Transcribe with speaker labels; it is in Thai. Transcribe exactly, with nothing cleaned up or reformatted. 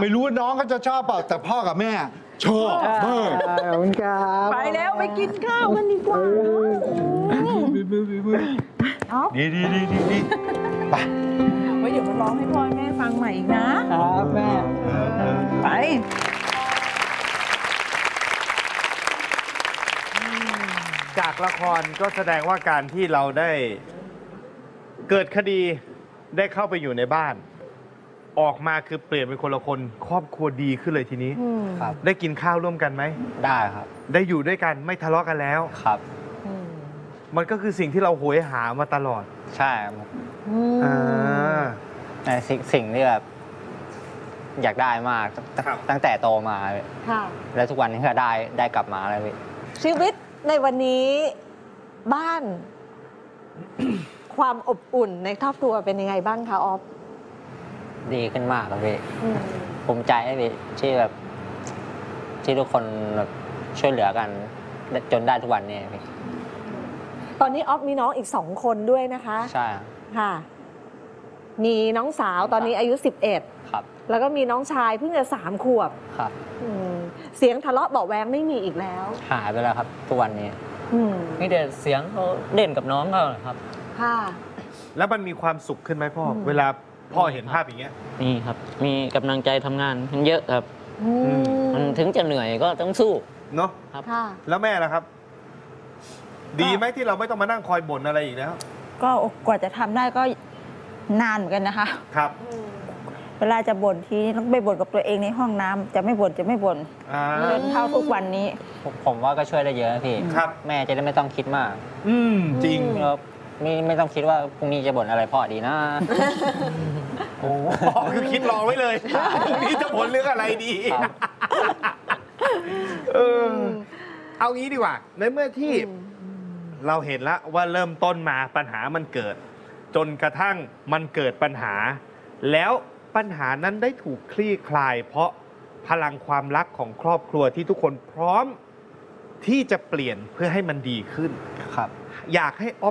Speaker 1: ไม่รู้น้องเขาจะชอบเปล่าแต่พ่อกับแม่ชอบมาก
Speaker 2: ขอบคุณครับ
Speaker 3: ไปแล้วไปกินข้าวกันดีกว่า
Speaker 1: ดีดีดีดีดีไป
Speaker 3: ไว้เดี๋ยวมาร้องให้พ่อแม่ฟังใหม่อีกนะครับ
Speaker 2: แม่
Speaker 3: ไป
Speaker 4: จากละครก็แสดงว่าการที่เราได้เกิดคดีได้เข้าไปอยู่ในบ้าน ออกมาคือเปลี่ยนเป็นคนละคนครอบครัวดีขึ้นเลยทีนี้
Speaker 5: ครับ
Speaker 4: ได้กินข้าวร่วมกันไหม
Speaker 5: ได้ครับ
Speaker 4: ได้อยู่ด้วยกันไม่ทะเลาะกันแล้ว
Speaker 5: ครับ
Speaker 4: มันก็คือสิ่งที่เราโหยหามาตลอด
Speaker 5: ใช่ครับ
Speaker 4: อ่า
Speaker 5: แต่สิ่งสิ่งที่แบบอยากได้มากตั้ง
Speaker 4: ครับ
Speaker 5: ตั้งแต่โตมา
Speaker 3: ค่ะ
Speaker 5: แล้วทุกวันนี้ก็ได้ได้กลับมาแล้วพี่
Speaker 6: ชีวิตในวันนี้บ้าน ความอบอุ่นในครอบครัวเป็นยังไงบ้างคะออฟ
Speaker 5: ดีขึ้นมากครับพี่ภูมิใจให้พี่ที่แบบที่ทุกคนแบบช่วยเหลือกันจนได้ทุกวันนี้พี่
Speaker 6: ตอนนี้ออฟมีน้องอีกสองคนด้วยนะคะ
Speaker 5: ใช่ครับ
Speaker 6: ค่ะ มีน้องสาวตอนนี้อายุสิบเอ็ด
Speaker 5: ครับ
Speaker 6: แล้วก็มีน้องชายเพิ่งจะสามขวบ
Speaker 5: ครับ
Speaker 6: อืมเสียงทะเลาะเบาะแวงไม่มีอีกแล้ว
Speaker 5: หายไปแล้วครับ ทุกวันนี้
Speaker 6: อืม
Speaker 7: มีแต่เสียงเขาเล่นกับน้องเขาครับ
Speaker 6: ค่ะ
Speaker 4: แล้วมันมีความสุขขึ้นไหมพ่อ
Speaker 6: อืม
Speaker 4: เวลาพ่อเห็นภาพอย่างเงี้ย
Speaker 7: นี่ครับ มีกำลังใจทำงานมันเยอะครับ
Speaker 6: อื
Speaker 7: มันถึงจะเหนื่อยก็ต้องสู้
Speaker 4: เนาะ
Speaker 6: ค่ะ
Speaker 4: แล้วแม่ล่ะครับ ดีไหมที่เราไม่ต้องมานั่งคอยบ่นอะไรอีกแล้ว
Speaker 3: ก็กว่าจะทำได้ก็นานเหมือนกันนะคะ
Speaker 4: ครับ
Speaker 3: เวลาจะบ่นทีต้องไปบ่นกับตัวเองในห้องน้ำจะไม่บ่นจะไม่บ่น
Speaker 4: อ่า
Speaker 3: จนเท่าทุกวันนี้
Speaker 5: ผมผมว่าก็ช่วยได้เยอะนะพี่
Speaker 4: ครับ
Speaker 5: แม่จะได้ไม่ต้องคิดมาก
Speaker 4: อืมจริง
Speaker 5: แล้วไม่ไม่ต้องคิดว่าพรุ่งนี้จะบ่นอะไรพ่อดีนะ
Speaker 4: โอ้คือคิดรอไว้เลยพรุ่งนี้จะผลเรื่องอะไรดี
Speaker 5: ครับ
Speaker 4: เออ เอางี้ดีกว่า ในเมื่อที่เราเห็นแล้วว่าเริ่มต้นมาปัญหามันเกิด จนกระทั่งมันเกิดปัญหา แล้วปัญหานั้นได้ถูกคลี่คลาย เพราะพลังความรักของครอบครัวที่ทุกคนพร้อมที่จะเปลี่ยนเพื่อให้มันดีขึ้น
Speaker 5: ครับ
Speaker 4: อยากให้ออฟ